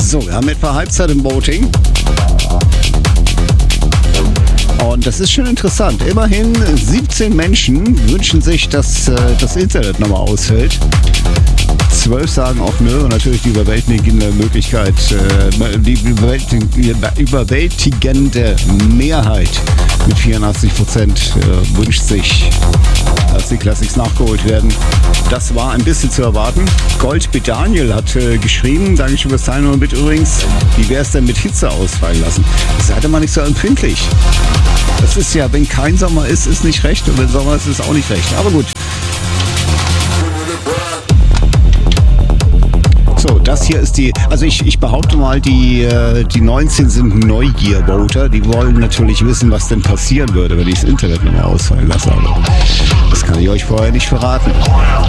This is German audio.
So, wir haben etwa Halbzeit im Voting. Und das ist schon interessant. Immerhin 17 Menschen wünschen sich, dass das Internet nochmal ausfällt. 12 sagen auch nö, und natürlich die überwältigende Möglichkeit, die überwältigende Mehrheit mit 84% wünscht sich, dass die Classics nachgeholt werden. Das war ein bisschen zu erwarten. Goldbit Daniel hat geschrieben, Dankeschön fürs Teilen und mit übrigens, wie wäre es denn mit Hitze ausfallen lassen? Seid ihr mal nicht so empfindlich. Das ist ja, wenn kein Sommer ist nicht recht, und wenn Sommer ist, ist auch nicht recht. Aber gut. So, das hier ist die, also ich behaupte mal, die 19 sind Neugier-Voter. Die wollen natürlich wissen, was denn passieren würde, wenn ich das Internet nochmal ausfallen lasse. Aber das kann ich euch vorher nicht verraten.